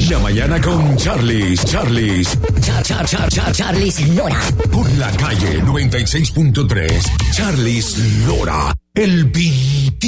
La mañana con Charlis Lora. Por la calle 96.3. Charlis Lora. El